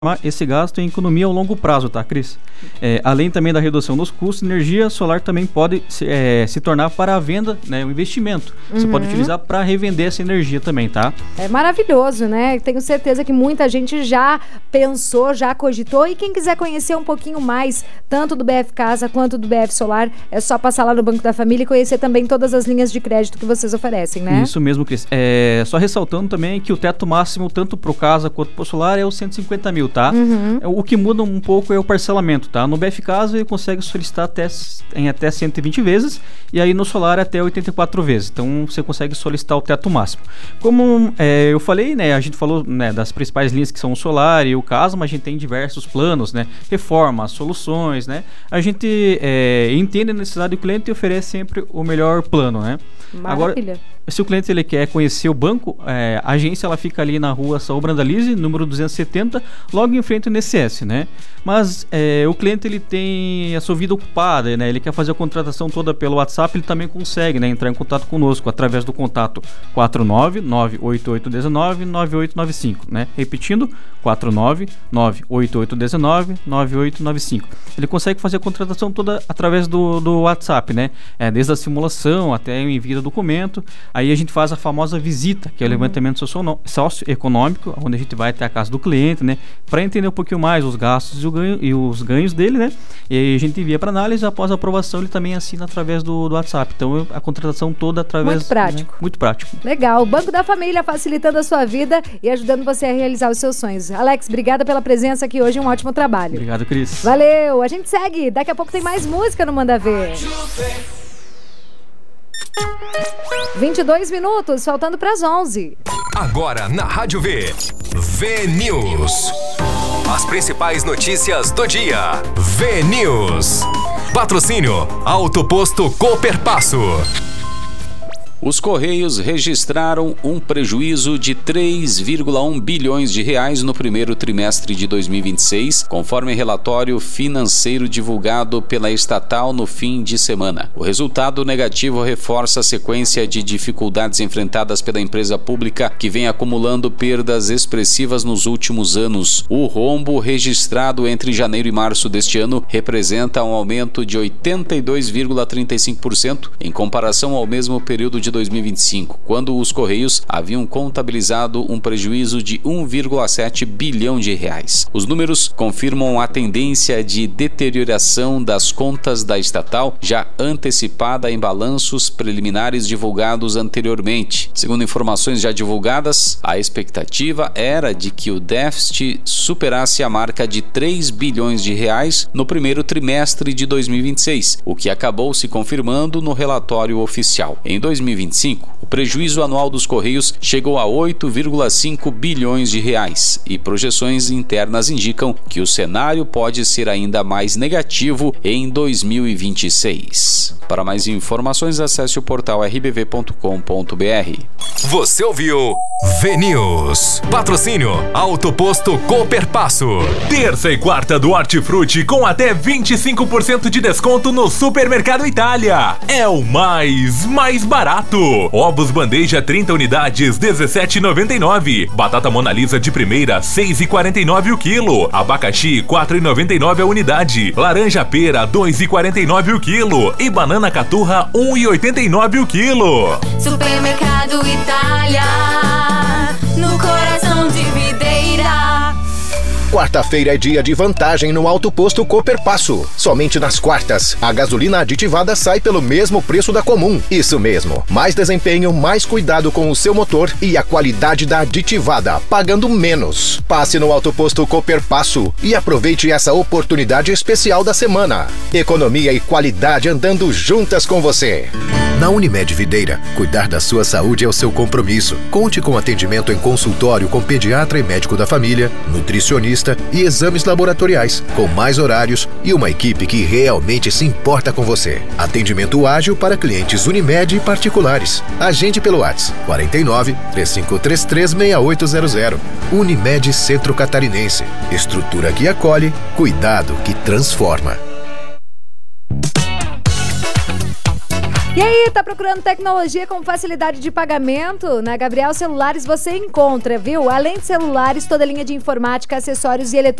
esse gasto em economia ao longo prazo, tá, Cris? Além também da redução dos custos, energia solar também pode se tornar para a venda, né, um investimento. Você pode utilizar para revender essa energia também, tá? É maravilhoso, né? Tenho certeza que muita gente já pensou, já cogitou, e quem quiser conhecer um pouquinho mais, tanto do BF Casa quanto do BF Solar, é só passar lá no Banco da Família e conhecer também todas as linhas de crédito que vocês oferecem, né? Isso mesmo, Cris. Só ressaltando também que o teto máximo, tanto para o Casa quanto para o Solar, é os 150 mil, tá? O que muda um pouco é o parcelamento, tá? No BF Casa ele consegue solicitar em até 120 vezes, e aí no Solar até 84 vezes. Então você consegue solicitar o teto máximo. Como eu falei, né? A gente falou, né, das principais linhas que são o Solar e o Casa, mas a gente tem diversos planos, né? Reformas, soluções, né? A gente entende a necessidade do cliente e oferece sempre o melhor plano, né? Maravilha. Agora, se o cliente ele quer conhecer o banco, a agência ela fica ali na rua Saul Brandalize, número 270, logo em frente ao INSS, né? Mas o cliente ele tem a sua vida ocupada, né? Ele quer fazer a contratação toda pelo WhatsApp, ele também consegue, né, entrar em contato conosco através do contato 49988199895, né? Repetindo, 49988199895. Ele consegue fazer a contratação toda através do WhatsApp, né? Desde a simulação até o envio do documento. Aí a gente faz a famosa visita, que é o levantamento socioeconômico, onde a gente vai até a casa do cliente, né, para entender um pouquinho mais os gastos e os ganhos dele, né? E aí a gente envia para análise, após a aprovação ele também assina através do WhatsApp. Então a contratação toda através... Muito prático. Né, muito prático. Legal. O Banco da Família facilitando a sua vida e ajudando você a realizar os seus sonhos. Alex, obrigada pela presença aqui hoje, um ótimo trabalho. Obrigado, Cris. Valeu. A gente segue. Daqui a pouco tem mais música no Manda Ver. 22 minutos, faltando para as 11. Agora na Rádio V, V-News. As principais notícias do dia. V-News. Patrocínio Autoposto Cooperpasso. Os Correios registraram um prejuízo de 3,1 bilhões de reais no primeiro trimestre de 2026, conforme relatório financeiro divulgado pela estatal no fim de semana. O resultado negativo reforça a sequência de dificuldades enfrentadas pela empresa pública, que vem acumulando perdas expressivas nos últimos anos. O rombo registrado entre janeiro e março deste ano representa um aumento de 82,35% em comparação ao mesmo período de 2025, quando os Correios haviam contabilizado um prejuízo de 1,7 bilhão de reais. Os números confirmam a tendência de deterioração das contas da estatal, já antecipada em balanços preliminares divulgados anteriormente. Segundo informações já divulgadas, a expectativa era de que o déficit superasse a marca de 3 bilhões de reais no primeiro trimestre de 2026, o que acabou se confirmando no relatório oficial. Em 2025, o prejuízo anual dos Correios chegou a 8,5 bilhões de reais e projeções internas indicam que o cenário pode ser ainda mais negativo em 2026. Para mais informações, acesse o portal rbv.com.br. Você ouviu V-News. Patrocínio Autoposto Cooperpasso. Terça e quarta do Hortifruti com até 25% de desconto no Supermercado Itália. É o mais barato. Ovos bandeja 30 unidades, R$17,99. Batata Mona Lisa de primeira, R$6,49 o quilo. Abacaxi, R$4,99 a unidade. Laranja pera, R$2,49 o quilo. E banana caturra, R$1,89 o quilo. Supermercado Itália, no coração de Videira. Quarta-feira é dia de vantagem no Alto Posto Cooperpasso. Somente nas quartas, a gasolina aditivada sai pelo mesmo preço da comum. Isso mesmo, mais desempenho, mais cuidado com o seu motor e a qualidade da aditivada, pagando menos. Passe no Alto Posto Cooperpasso e aproveite essa oportunidade especial da semana. Economia e qualidade andando juntas com você. Na Unimed Videira, cuidar da sua saúde é o seu compromisso. Conte com atendimento em consultório com pediatra e médico da família, nutricionista e exames laboratoriais, com mais horários e uma equipe que realmente se importa com você. Atendimento ágil para clientes Unimed e particulares. Agende pelo WhatsApp 49 3533 6800. Unimed Centro Catarinense. Estrutura que acolhe, cuidado que transforma. E aí, tá procurando tecnologia com facilidade de pagamento? Na Gabriel Celulares você encontra, viu? Além de celulares, toda linha de informática, acessórios e eletrônicos